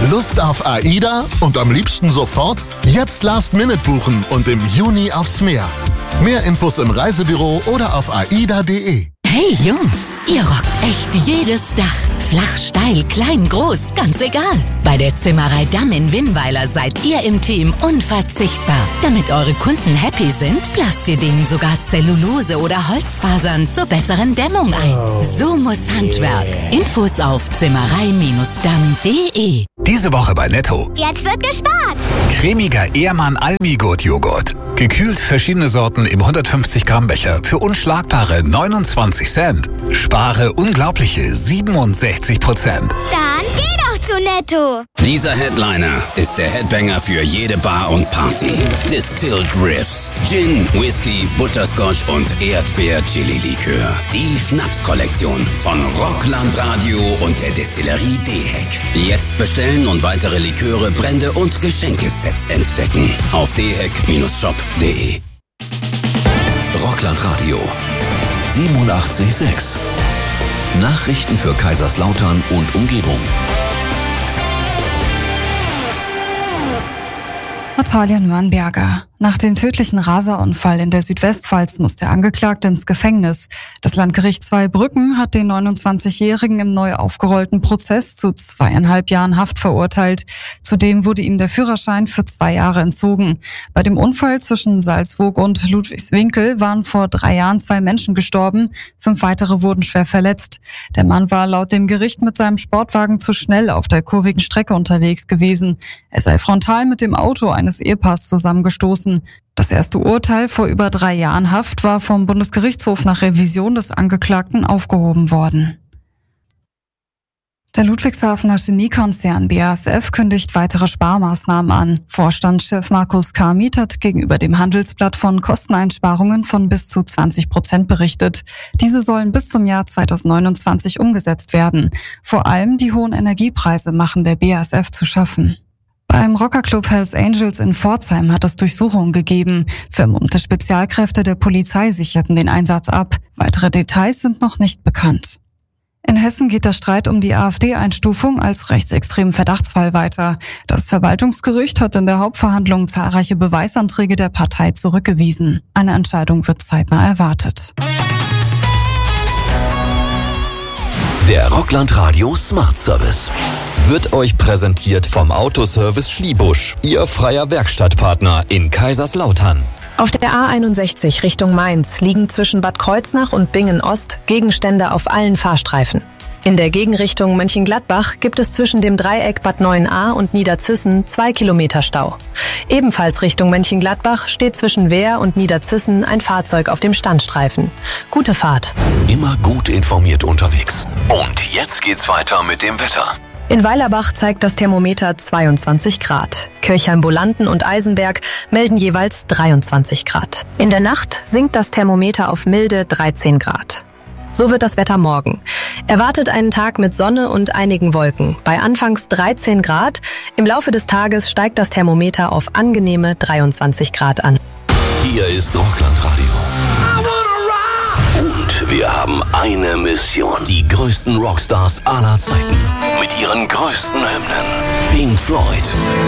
Lust auf AIDA und am liebsten sofort? Jetzt Last-Minute buchen und im Juni aufs Meer. Mehr Infos im Reisebüro oder auf aida.de. Hey Jungs, ihr rockt echt jedes Dach. Flach, steil, klein, groß, ganz egal. Bei der Zimmerei Damm in Winnweiler seid ihr im Team unverzichtbar. Damit eure Kunden happy sind, lasst ihr denen sogar Zellulose oder Holzfasern zur besseren Dämmung ein. So muss Handwerk. Infos auf zimmerei-damm.de. Diese Woche bei Netto. Jetzt wird gespart. Cremiger Ehrmann Almigurt Joghurt. Gekühlt verschiedene Sorten im 150 Gramm Becher für unschlagbare 29 Cent. Spare unglaubliche 67%. Dann geh doch zu Netto. Dieser Headliner ist der Headbanger für jede Bar und Party. Distilled Riffs, Gin, Whisky, Butterscotch und Erdbeer-Chili-Likör. Die Schnapskollektion von Rockland Radio und der Destillerie Deheck. Jetzt bestellen und weitere Liköre, Brände und Geschenkesets entdecken. Auf deheck-shop.de. Rockland Radio 87,6. Nachrichten für Kaiserslautern und Umgebung. Natalia Nürnberger. Nach dem tödlichen Raserunfall in der Südwestpfalz muss der Angeklagte ins Gefängnis. Das Landgericht Zweibrücken hat den 29-Jährigen im neu aufgerollten Prozess zu 2,5 Jahren Haft verurteilt. Zudem wurde ihm der Führerschein für 2 Jahre entzogen. Bei dem Unfall zwischen Salzburg und Ludwigswinkel waren vor 3 Jahren 2 Menschen gestorben. 5 weitere wurden schwer verletzt. Der Mann war laut dem Gericht mit seinem Sportwagen zu schnell auf der kurvigen Strecke unterwegs gewesen. Er sei frontal mit dem Auto eines Ehepaars zusammengestoßen. Das erste Urteil vor über 3 Jahren Haft war vom Bundesgerichtshof nach Revision des Angeklagten aufgehoben worden. Der Ludwigshafener Chemiekonzern BASF kündigt weitere Sparmaßnahmen an. Vorstandschef Markus Karmiet hat gegenüber dem Handelsblatt von Kosteneinsparungen von bis zu 20% berichtet. Diese sollen bis zum Jahr 2029 umgesetzt werden. Vor allem die hohen Energiepreise machen der BASF zu schaffen. Beim Rockerclub Hells Angels in Pforzheim hat es Durchsuchungen gegeben. Vermummte Spezialkräfte der Polizei sicherten den Einsatz ab. Weitere Details sind noch nicht bekannt. In Hessen geht der Streit um die AfD-Einstufung als rechtsextremen Verdachtsfall weiter. Das Verwaltungsgericht hat in der Hauptverhandlung zahlreiche Beweisanträge der Partei zurückgewiesen. Eine Entscheidung wird zeitnah erwartet. Der Rockland Radio Smart Service wird euch präsentiert vom Autoservice Schliebusch, Ihr freier Werkstattpartner in Kaiserslautern. Auf der A61 Richtung Mainz liegen zwischen Bad Kreuznach und Bingen-Ost Gegenstände auf allen Fahrstreifen. In der Gegenrichtung Mönchengladbach gibt es zwischen dem Dreieck Bad 9a und Niederzissen 2 Kilometer Stau. Ebenfalls Richtung Mönchengladbach steht zwischen Wehr und Niederzissen ein Fahrzeug auf dem Standstreifen. Gute Fahrt. Immer gut informiert unterwegs. Und jetzt geht's weiter mit dem Wetter. In Weilerbach zeigt das Thermometer 22 Grad. Kirchheim-Bolanden und Eisenberg melden jeweils 23 Grad. In der Nacht sinkt das Thermometer auf milde 13 Grad. So wird das Wetter morgen. Erwartet einen Tag mit Sonne und einigen Wolken. Bei anfangs 13 Grad. Im Laufe des Tages steigt das Thermometer auf angenehme 23 Grad an. Hier ist Rockland Radio. Und wir haben eine Mission. Die größten Rockstars aller Zeiten. Mit ihren größten Hymnen. Pink Floyd.